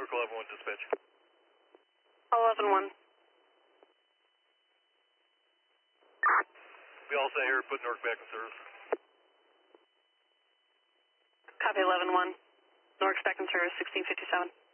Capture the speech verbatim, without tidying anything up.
Norfolk eleven one dispatch. eleven one. We all set here, put Norfolk back in service. Copy eleven one. Norfolk's back in service, sixteen fifty-seven.